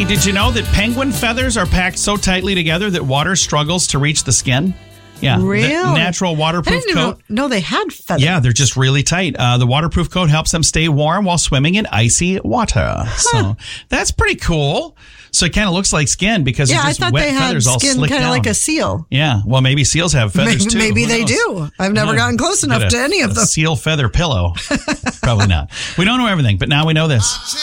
did you know that penguin feathers are packed so tightly together that water struggles to reach the skin? Yeah. Really? The natural waterproof coat. No, they had feathers. Yeah, they're just really tight. The waterproof coat helps them stay warm while swimming in icy water. So that's pretty cool. So it kind of looks like skin because it's just wet feathers all slicked down. I thought they had skin kind of like a seal. Yeah, well, maybe seals have feathers too. Maybe they do. I've never gotten close enough to any of them. Seal feather pillow. Probably not. We don't know everything, but now we know this.